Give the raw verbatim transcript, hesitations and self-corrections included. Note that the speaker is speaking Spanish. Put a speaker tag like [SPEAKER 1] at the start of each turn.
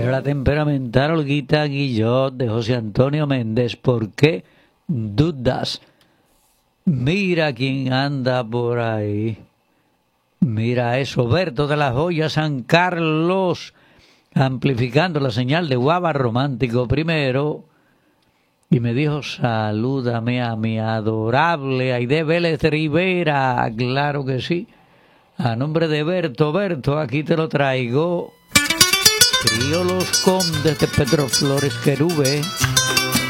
[SPEAKER 1] Era la temperamental Olguita Guillot de José Antonio Méndez. ¿Por qué dudas? Mira quién anda por ahí. Mira eso, Berto de la Joya San Carlos, amplificando la señal de Guava Romántico primero. Y me dijo, salúdame a mi adorable Aide Vélez Rivera. Claro que sí. A nombre de Berto, Berto, aquí te lo traigo. Trío Los Condes de Pedro Flores Querube.